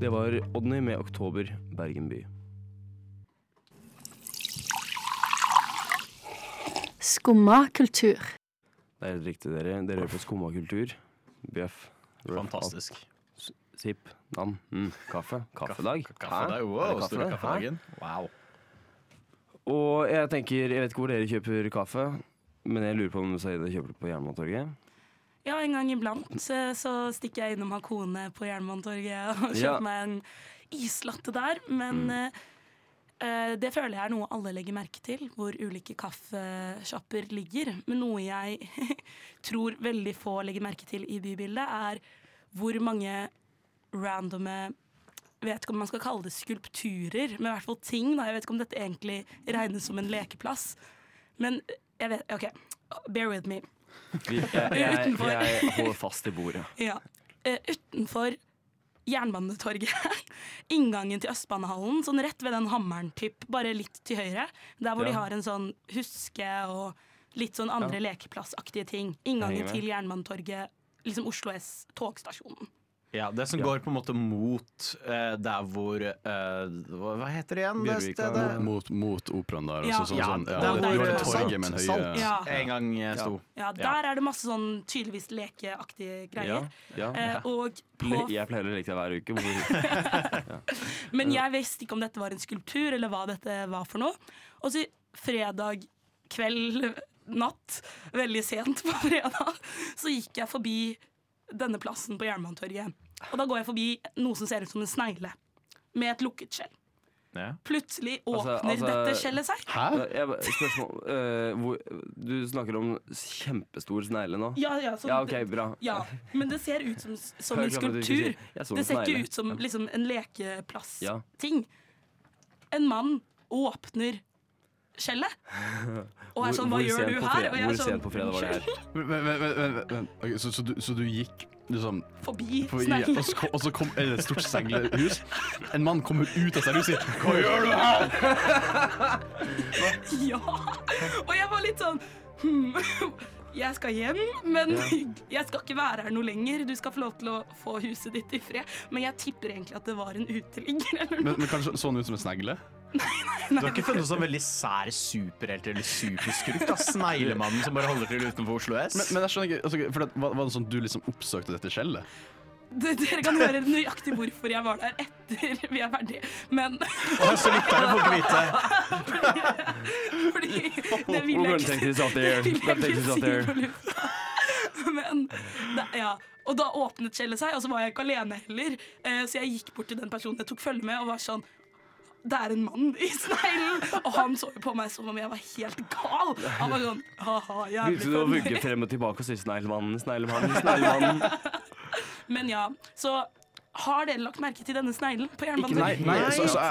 Det var Odny med Oktober, Bergen by. Skumma kultur. Det er helt riktig, dere. Dere hører på Skumma kultur. Bjøff. Fantastisk. Sipp. Nam. Kaffe. Kaffedag. Kaffedag, wow, store kaffedagen. Wow. Og jeg tenker, jeg vet ikke hvor dere kjøper kaffe, men jeg lurer på om dere kjøper det på Jernbanetorget. Ja, en gang iblant så stikker jeg innom Hakone på Jernbanetorget og kjøper meg en islatte der. Men det føler jeg er noe alle legger merke til, hvor ulike kaffeshopper ligger. Men noe jeg tror veldig få legger merke til i bybildet, er hvor mange randome, jeg vet ikke om man skal kalle det skulpturer, men i hvert fall ting. Da. Jeg vet ikke om dette egentlig regnes som en lekeplass. Men jeg vet, ok, bear with me. Jeg holder fast i bordet. Ja. Utenfor Jernbanetorget, inngangen til Østbanehallen, sånn rett ved den hammeren typ, bare litt til høyre, der hvor de har en sånn huske og litt sånn andre lekeplassaktige ting. Inngangen til Jernbanetorget, liksom Oslo S togstasjonen. Ja, det som går på en måte mot der hvor hva heter det igjen? Bjørvika, mot operaen der. Ja. Det var torget med en høye en gang sto. Ja, der er det masse sånn tydeligvis lekeaktige greier. Og jeg pleier å leke det hver uke. Men jeg visste ikke om dette var en skulptur, eller hva dette var for noe. Og så fredag kveld, natt, veldig sent på fredag, så gikk jeg forbi denne plassen på Jernbanetorget. Og da går jeg forbi noe som ser ut som en snegle, med et lukket skjell. Ja. Plutselig åpner dette skjellet seg. Hæ? Spørsmål, du snakker om kjempestor snegle nå? Ja, ok, bra. Ja, men det ser ut som en skulptur. Det ser ikke ut som liksom, en lekeplass-ting. En mann åpner skjellet. Og er sånn, hva gjør du her? Hvor sent på fredag var det her? Så du gikk liksom forbi sneglen. Og så kom et stort sneglehus. En mann kommer ut av seg og sier, hva gjør du her? Ja, og jeg var litt sånn jeg skal hjem, men jeg skal ikke være her noe lenger. Du skal få lov til å få huset ditt i fred. Men jeg tipper egentlig at det var en uteligger eller noe. Men kanskje sånn ut som en snegle? Du har ikke funnet sånn veldig sær superhelt eller superskurk da? Sneglemannen som bare holder til utenfor Oslo S? Men jeg skjønner ikke, for var det sånn du liksom oppsøkte dette skjellet? Dere kan høre nøyaktig hvorfor jeg var der etter vi er ferdige, men så lytterne får ikke vite. Fordi det vil jeg ikke si på lufta. Men, og da åpnet skjellet seg, og så var jeg ikke alene heller, så jeg gikk bort til den personen jeg tok følge med, og var sånn, det er en mann i sneglen, og han så på meg som om jeg var helt gal. Han var sånn, haha, jævlig funny. Du vugger frem og tilbake og sier sneglemannen. Men ja, så har dere lagt merke til denne sneglen på Jernbanetorget? Nei,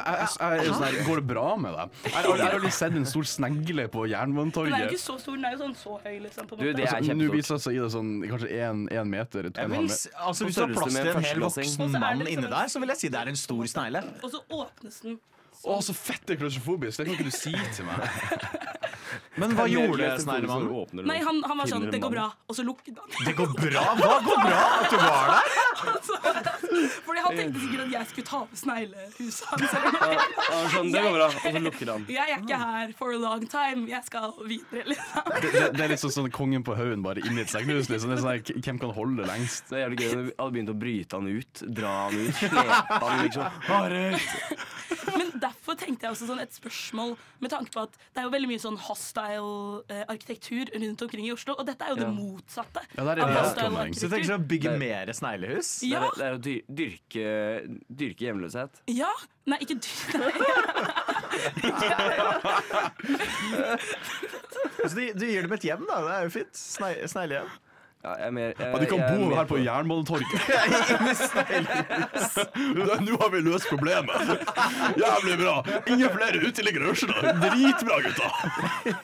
så går det bra med deg? Jeg har aldri sett en stor snegle på Jernbanetorget. Den er jo ikke så stor, den er jo sånn så høy liksom, på en måte. Det er kjempestort. Nå viser det seg i det sånn, kanskje 1 meter, 2,5 meter. Altså hvis du har plass til en hel voksen mann inne der, så vil jeg si det er en stor snegle. Og så åpnes den. Så fett det er klaustrofobisk, det kan ikke du si til meg. Men hva gjorde sneglemannen? Nei, han var sånn, det går bra, og så lukket han. Det går bra? Hva går bra? At du var der? Fordi han tenkte sikkert at jeg skulle ta med sneglehuset hans. Sånn, det går bra, og så lukker han. Jeg er ikke her for a long time, jeg skal videre, liksom. Det er litt sånn kongen på haugen bare inn i et sneglehus, liksom. Det er sånn, hvem kan holde det lengst? Det er jævlig gøy, jeg hadde begynt å bryte han ut, dra han ut, slepe han liksom. Men derfor tenkte jeg også sånn et spørsmål med tanke på at det er jo veldig mye sånn hostile arkitektur rundt omkring i Oslo, og dette er jo det motsatte. Ja, det er hostile. Så du tenker sånn å bygge mer sneglehus? Ja. Det er å dyrke hjemløshet. Ja. Nei, ikke Du gir dem et hjem da, det er jo fint. Sneglehjem. Ja, de kan bo her på Jernbanetorget. Nå har vi løst problemet. Jævlig bra. Ingen flere uteliggere, dritbra, gutta.